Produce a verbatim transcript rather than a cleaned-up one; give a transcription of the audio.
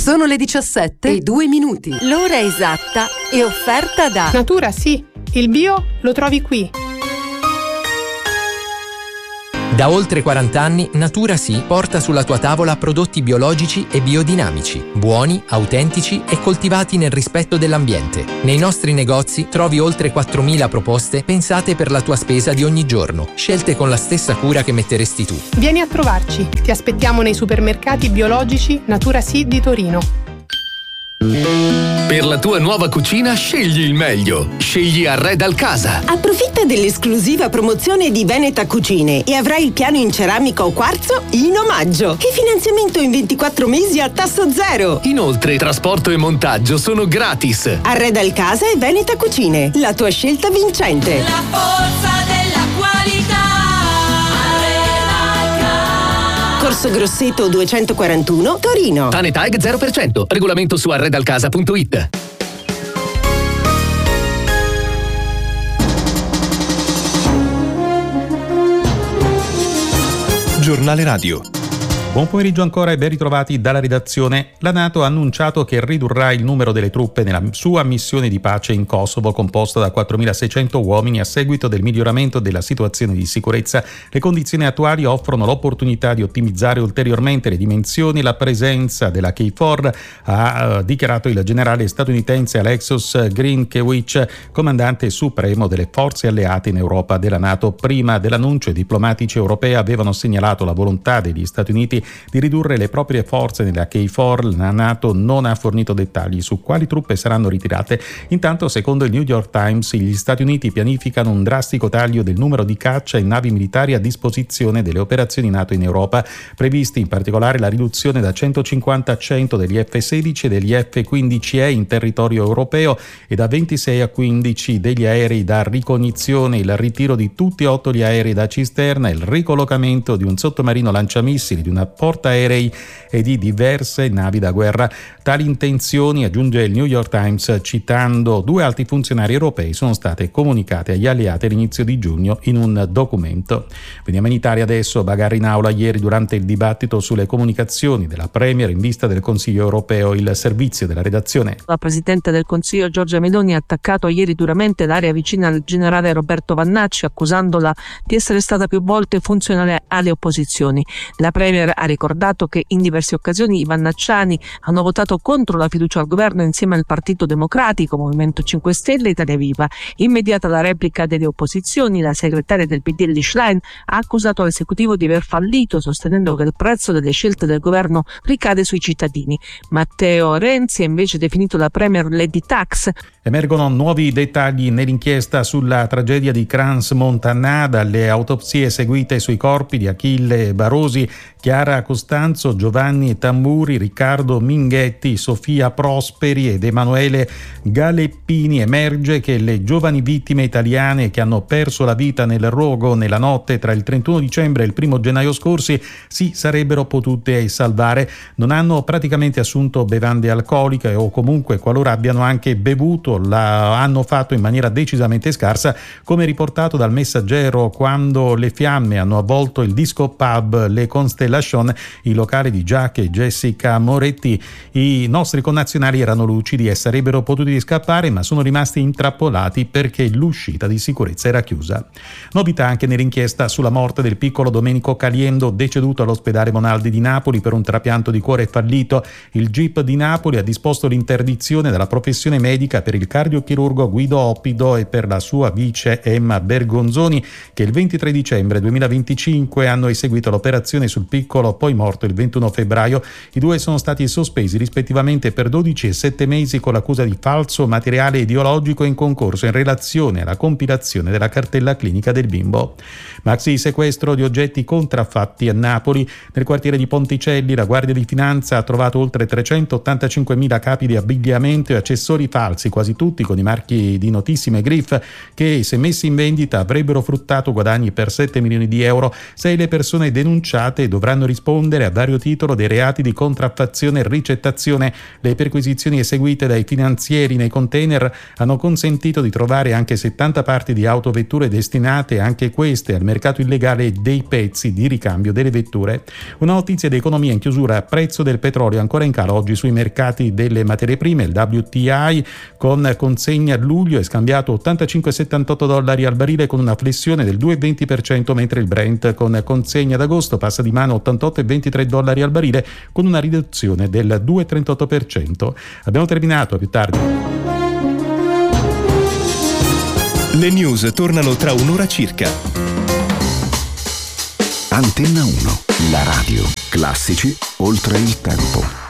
Sono le diciassette e due minuti. L'ora esatta è offerta da Natura Sì, il bio lo trovi qui. Da oltre quaranta anni Natura Sì porta sulla tua tavola prodotti biologici e biodinamici, buoni, autentici e coltivati nel rispetto dell'ambiente. Nei nostri negozi trovi oltre quattromila proposte pensate per la tua spesa di ogni giorno, scelte con la stessa cura che metteresti tu. Vieni a trovarci, ti aspettiamo nei supermercati biologici Natura Sì di Torino. Per la tua nuova cucina scegli il meglio. Scegli Arreda Casa. Approfitta dell'esclusiva promozione di Veneta Cucine e avrai il piano in ceramica o quarzo in omaggio. E finanziamento in ventiquattro mesi a tasso zero. Inoltre, trasporto e montaggio sono gratis. Arreda Casa e Veneta Cucine, la tua scelta vincente. La forza della qualità. Corso Grosseto duecentoquarantuno, Torino. Tanetag zero per cento. Regolamento su arredalcasa punto it. Giornale Radio. Buon pomeriggio ancora e ben ritrovati dalla redazione. La NATO ha annunciato che ridurrà il numero delle truppe nella sua missione di pace in Kosovo, composta da quattromilaseicento uomini a seguito del miglioramento della situazione di sicurezza. Le condizioni attuali offrono l'opportunità di ottimizzare ulteriormente le dimensioni e la presenza della K quattro, ha dichiarato il generale statunitense Alexis Grynkewicz, comandante supremo delle forze alleate in Europa della NATO. Prima dell'annuncio, i diplomatici europei avevano segnalato la volontà degli Stati Uniti di ridurre le proprie forze nella K quattro. La NATO non ha fornito dettagli su quali truppe saranno ritirate. Intanto, secondo il New York Times, gli Stati Uniti pianificano un drastico taglio del numero di caccia e navi militari a disposizione delle operazioni NATO in Europa, previsti in particolare la riduzione da centocinquanta a cento degli F sedici e degli F quindici E in territorio europeo e da ventisei a quindici degli aerei da ricognizione, il ritiro di tutti e otto gli aerei da cisterna, il ricollocamento di un sottomarino lanciamissili, di una portaerei e di diverse navi da guerra. Tali intenzioni, aggiunge il New York Times citando due alti funzionari europei, sono state comunicate agli alleati all'inizio di giugno in un documento. Veniamo in Italia adesso. Bagarre in aula ieri durante il dibattito sulle comunicazioni della Premier in vista del Consiglio europeo. Il servizio della redazione. La Presidente del Consiglio Giorgia Meloni ha attaccato ieri duramente l'area vicina al generale Roberto Vannacci, accusandola di essere stata più volte funzionale alle opposizioni. La Premier ha ricordato che in diverse occasioni i vannacciani hanno votato contro la fiducia al governo insieme al Partito Democratico, Movimento cinque Stelle e Italia Viva. Immediata la replica delle opposizioni, la segretaria del P D Elly Schlein ha accusato l'esecutivo di aver fallito, sostenendo che il prezzo delle scelte del governo ricade sui cittadini. Matteo Renzi ha invece definito la Premier Lady Tax. Emergono nuovi dettagli nell'inchiesta sulla tragedia di Crans-Montana, dalle autopsie eseguite sui corpi di Achille Barosi, Chiara Costanzo, Giovanni Tamburi, Riccardo Minghetti, Sofia Prosperi ed Emanuele Galeppini. Emerge che le giovani vittime italiane che hanno perso la vita nel rogo nella notte tra il trentuno dicembre e il primo gennaio scorsi si sarebbero potute salvare. Non hanno praticamente assunto bevande alcoliche o comunque, qualora abbiano anche bevuto, la hanno fatto in maniera decisamente scarsa, come riportato dal Messaggero quando le fiamme hanno avvolto il disco pub Le Constellation, il locale di Jack e Jessica Moretti. I nostri connazionali erano lucidi e sarebbero potuti scappare, ma sono rimasti intrappolati perché l'uscita di sicurezza era chiusa. Novità anche nell'inchiesta sulla morte del piccolo Domenico Caliendo, deceduto all'ospedale Monaldi di Napoli per un trapianto di cuore fallito. Il G I P di Napoli ha disposto l'interdizione dalla professione medica per il cardiochirurgo Guido Oppido e per la sua vice Emma Bergonzoni, che il ventitré dicembre duemilaventicinque hanno eseguito l'operazione sul piccolo, poi morto il ventuno febbraio. I due sono stati sospesi rispettivamente per dodici e sette mesi con l'accusa di falso materiale ideologico in concorso in relazione alla compilazione della cartella clinica del bimbo. Maxi sequestro di oggetti contraffatti a Napoli. Nel quartiere di Ponticelli la Guardia di Finanza ha trovato oltre trecentottantacinquemila capi di abbigliamento e accessori falsi, quasi quasi tutti con i marchi di notissime griffe, che se messi in vendita avrebbero fruttato guadagni per sette milioni di euro. Sei le persone denunciate dovranno rispondere a vario titolo dei reati di contraffazione e ricettazione. Le perquisizioni eseguite dai finanzieri nei container hanno consentito di trovare anche settanta parti di autovetture destinate anche queste al mercato illegale dei pezzi di ricambio delle vetture. Una notizia di economia in chiusura: prezzo del petrolio ancora in calo oggi sui mercati delle materie prime. Il W T I con consegna a luglio è scambiato ottantacinque virgola settantotto dollari al barile con una flessione del due virgola venti per cento, mentre il Brent con consegna ad agosto passa di mano ottantotto virgola ventitré dollari al barile con una riduzione del due virgola trentotto per cento. Abbiamo terminato, a più tardi. Le news tornano tra un'ora circa. Antenna uno, la radio. Classici oltre il tempo.